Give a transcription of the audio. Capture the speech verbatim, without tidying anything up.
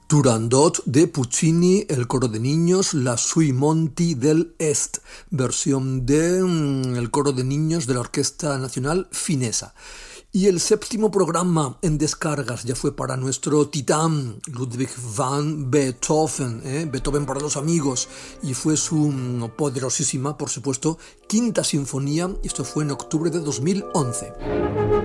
Turandot de Puccini, el coro de niños, la Sui Monti del Est, versión de mm, el coro de niños de la Orquesta Nacional Finesa. Y el séptimo programa en descargas ya fue para nuestro titán Ludwig van Beethoven, ¿eh? Beethoven para los amigos, y fue su mm, poderosísima, por supuesto, quinta sinfonía, y esto fue en octubre de dos mil once.